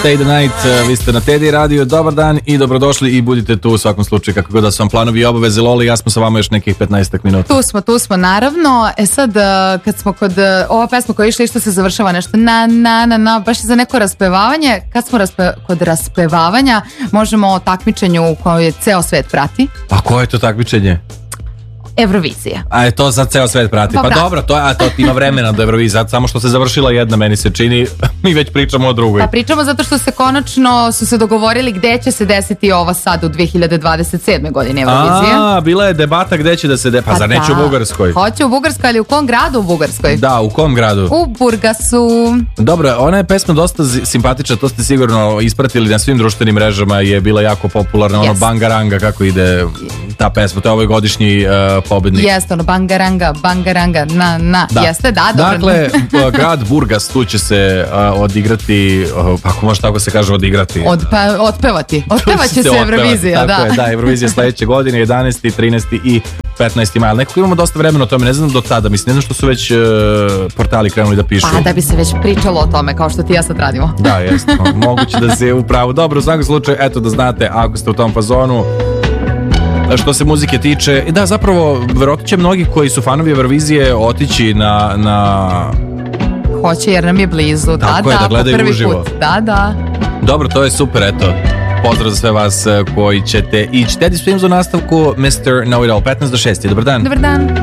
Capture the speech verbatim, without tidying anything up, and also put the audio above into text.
Stay the Night, vi ste na Teddy Radio, dobar dan i dobrodošli i budite tu u svakom slučaju kako god da su vam planovi i obaveze. Loli, ja smo sa vama još nekih petnaestak minuta. Tu smo, tu smo, naravno. E sad, kad smo kod ova pesma koja je išla, išto se završava nešto na, na, na, na, baš za neko raspevavanje. Kad smo raspe, kod raspevavanja, možemo o takmičenju u kojoj ceo svet prati. A koje je to takmičenje? Eurovizija. A je to sad ceo svet prati. Pa, pa dobro, to, a to ima vremena do Eurovizije. Samo što se završila jedna, meni se čini, mi već pričamo o drugoj. Pa pričamo zato što se konačno su se dogovorili gde će se desiti ova sad u dve hiljade dvadeset sedme godine Eurovizija. A, bila je debata gde će da se de... Pa, pa zar neće da. U Bugarskoj? Hoće u Bugarskoj, ali u kom gradu u Bugarskoj? Da, u kom gradu? U Burgasu. Dobro, ona je pesma dosta simpatična, to ste sigurno ispratili na svim društvenim mrežama, je bila jako popularna, ono yes. Bangaranga, kako ide ta pesma, to je ovaj godišnji uh, pobednik. Jeste, ono, bangaranga, bangaranga, na, na, da. Jeste, da, dobro. Dakle, grad Burgas, tu će se uh, odigrati, uh, ako može tako se kaže, odigrati. Od, pa, otpevati, otpevaće se, se Eurovizija, da. Je, da, Eurovizija sledeće godine, jedanaesti, trinaesti i petnaesti maja. Nekako imamo dosta vremena o tome, ne znam do tada, mislim, ne znam što su već uh, portali krenuli da pišu. Pa da bi se već pričalo o tome, kao što ti ja sad radimo. Da, jeste, moguće da se upravo. Dobro, u svakom slučaju, eto da znate, ako ste u tom fazonu, što se muzike tiče, da, zapravo verovatno će mnogi koji su fanovi Eurovizije otići na, na... Hoće jer nam je blizu, tako da, je, da, da gledaju po prvi uživo. Put. Da, da. Dobro, to je super, eto. Pozdrav za sve vas koji ćete ići. Teddy Swims u nastavku, mister Know It All, petnaest do šest. Dobar dan. Dobar dan.